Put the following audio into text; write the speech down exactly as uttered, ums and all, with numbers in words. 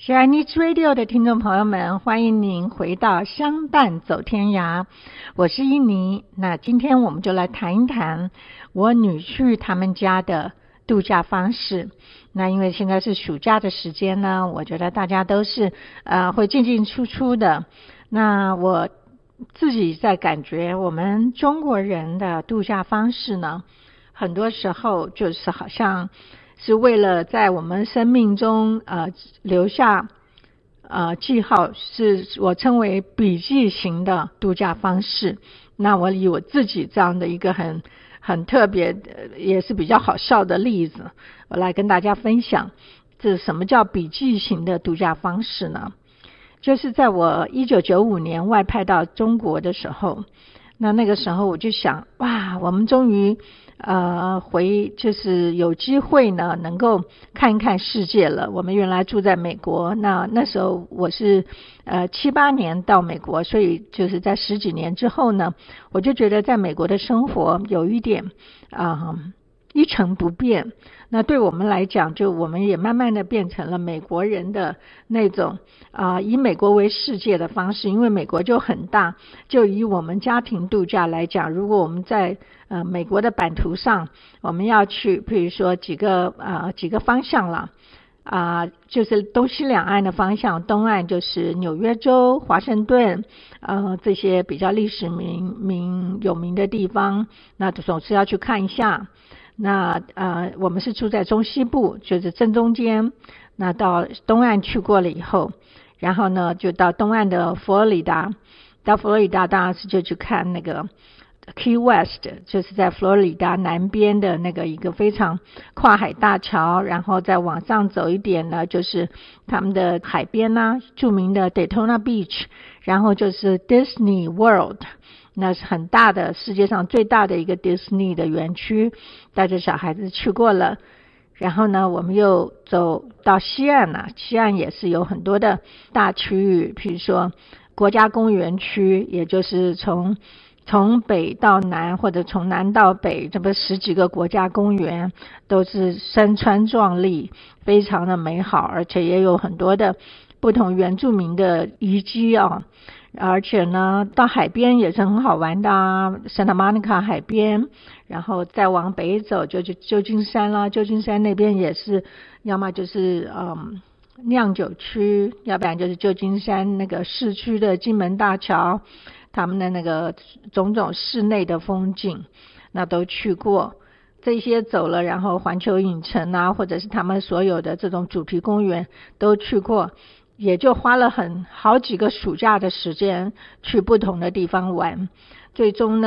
Chinese Radio 的听众朋友们，欢迎您回到相伴走天涯，我是印尼。那今天我们就来谈一谈我女婿他们家的度假方式。那因为现在是暑假的时间呢，我觉得大家都是呃会进进出出的。那我自己在感觉我们中国人的度假方式呢，很多时候就是好像是为了在我们生命中呃留下呃记号，是我称为笔记型的度假方式。那我以我自己这样的一个很很特别的也是比较好笑的例子，我来跟大家分享。这什么叫笔记型的度假方式呢？就是在我一九九五年外派到中国的时候，那那个时候我就想，哇，我们终于呃回就是有机会呢能够看一看世界了。我们原来住在美国，那那时候我是呃七八年到美国，所以就是在十几年之后呢，我就觉得在美国的生活有一点啊、呃、一成不变。那对我们来讲，就我们也慢慢的变成了美国人的那种啊、呃、以美国为世界的方式。因为美国就很大，就以我们家庭度假来讲，如果我们在呃美国的版图上，我们要去譬如说几个呃几个方向了啊、呃，就是东西两岸的方向，东岸就是纽约州、华盛顿呃这些比较历史名名有名的地方，那总是要去看一下。那呃，我们是住在中西部，就是正中间。那到东岸去过了以后，然后呢，就到东岸的佛罗里达。到佛罗里达当然是就去看那个 Key West， 就是在佛罗里达南边的那个一个非常跨海大桥。然后再往上走一点呢，就是他们的海边啊，著名的 Daytona Beach， 然后就是 Disney World。那是很大的，世界上最大的一个迪士尼的园区，带着小孩子去过了。然后呢，我们又走到西岸了，西岸也是有很多的大区域，比如说国家公园区，也就是从从北到南或者从南到北，这不十几个国家公园都是山川壮丽，非常的美好，而且也有很多的不同原住民的遗迹啊。而且呢，到海边也是很好玩的啊， Santa Monica 海边。然后再往北走就去旧金山啦，旧金山那边也是要么就是嗯酿酒区，要不然就是旧金山那个市区的金门大桥，他们的那个种种室内的风景那都去过。这些走了，然后环球影城啊，或者是他们所有的这种主题公园都去过，也就花了很好几个暑假的时间去不同的地方玩。最终呢